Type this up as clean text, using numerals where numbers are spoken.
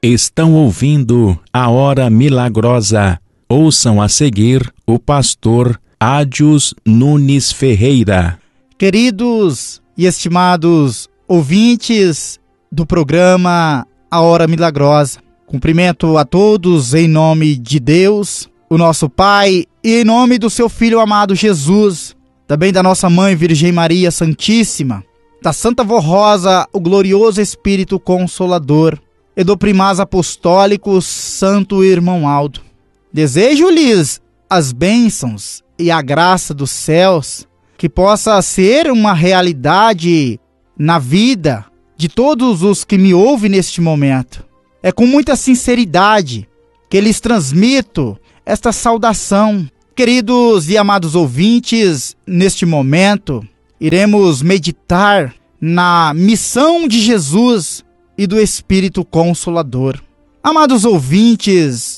Estão ouvindo a Hora Milagrosa. Ouçam a seguir o pastor Ádios Nunes Ferreira. Queridos e estimados ouvintes do programa A Hora Milagrosa, cumprimento a todos em nome de Deus, o nosso Pai, e em nome do seu Filho amado Jesus, também da nossa Mãe Virgem Maria Santíssima, da Santa Vó Rosa, o glorioso Espírito Consolador, e do Primaz Apostólico Santo Irmão Aldo. Desejo-lhes as bênçãos e a graça dos céus, que possa ser uma realidade na vida de todos os que me ouvem neste momento. É com muita sinceridade que lhes transmito esta saudação. Queridos e amados ouvintes, neste momento iremos meditar na missão de Jesus e do Espírito Consolador. Amados ouvintes